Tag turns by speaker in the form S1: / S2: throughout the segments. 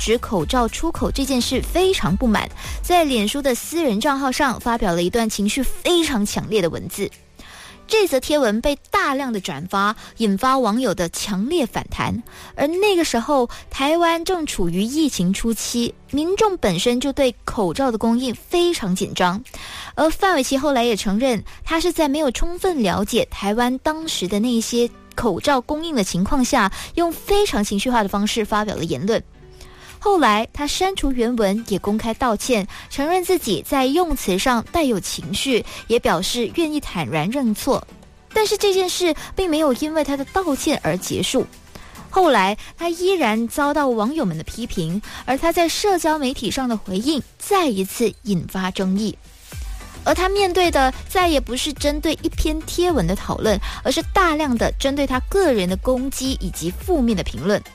S1: 止口罩出口这件事非常不满，在脸书的私人账号上发表了一段情绪非常强烈的文字。这则贴文被大量的转发，引发网友的强烈反弹。而那个时候，台湾正处于疫情初期，民众本身就对口罩的供应非常紧张。而范玮琪后来也承认，他是在没有充分了解台湾当时的那些口罩供应的情况下，用非常情绪化的方式发表了言论。后来他删除原文，也公开道歉，承认自己在用词上带有情绪，也表示愿意坦然认错。但是这件事并没有因为他的道歉而结束，后来他依然遭到网友们的批评，而他在社交媒体上的回应再一次引发争议。而他面对的再也不是针对一篇贴文的讨论，而是大量的针对他个人的攻击以及负面的评论。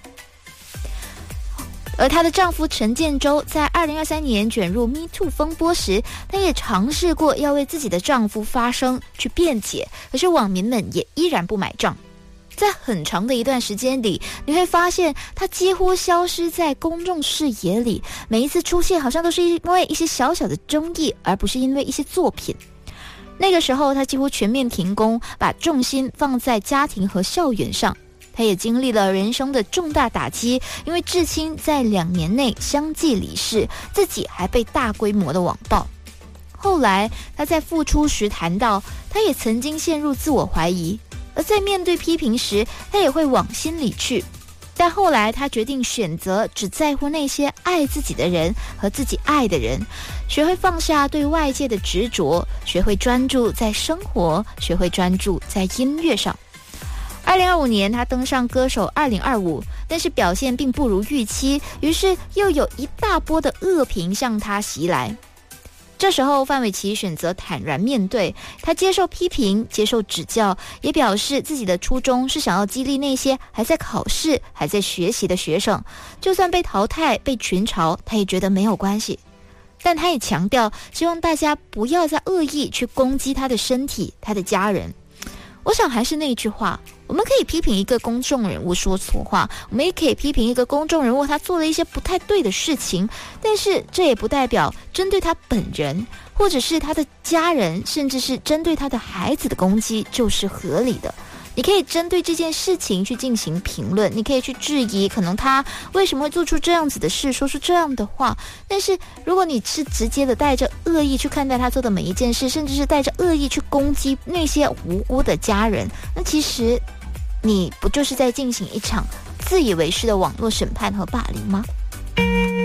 S1: 而她的丈夫陈建州在2023年卷入 MeToo 风波时，她也尝试过要为自己的丈夫发声去辩解，可是网民们也依然不买账。在很长的一段时间里，你会发现她几乎消失在公众视野里，每一次出现好像都是因为一些小小的争议，而不是因为一些作品。那个时候她几乎全面停工，把重心放在家庭和校园上。他也经历了人生的重大打击，因为至亲在2年内相继离世，自己还被大规模的网暴。后来他在复出时谈到，他也曾经陷入自我怀疑，而在面对批评时，他也会往心里去。但后来他决定选择只在乎那些爱自己的人和自己爱的人，学会放下对外界的执着，学会专注在生活，学会专注在音乐上。2025年他登上歌手2025，但是表现并不如预期，于是又有一大波的恶评向他袭来。这时候范玮琪选择坦然面对，他接受批评，接受指教，也表示自己的初衷是想要激励那些还在考试还在学习的学生，就算被淘汰被群嘲，他也觉得没有关系。但他也强调，希望大家不要再恶意去攻击他的身体他的家人。我想还是那句话，我们可以批评一个公众人物说错话，我们也可以批评一个公众人物他做了一些不太对的事情，但是这也不代表针对他本人或者是他的家人，甚至是针对他的孩子的攻击就是合理的。你可以针对这件事情去进行评论，你可以去质疑可能他为什么会做出这样子的事，说出这样的话，但是如果你是直接的带着恶意去看待他做的每一件事，甚至是带着恶意去攻击那些无辜的家人，那其实你不就是在进行一场自以为是的网络审判和霸凌吗？